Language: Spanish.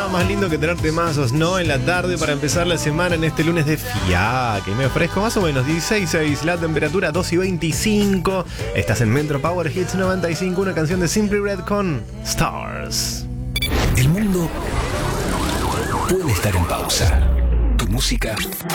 nada más lindo que tener temazos, ¿no? En la tarde para empezar la semana en este lunes de fiaca. Y me ofrezco más o menos 16.6, la temperatura 2:25. Estás en Metro Power Hits 95, una canción de Simply Red con Stars. El mundo puede estar en pausa. Tu música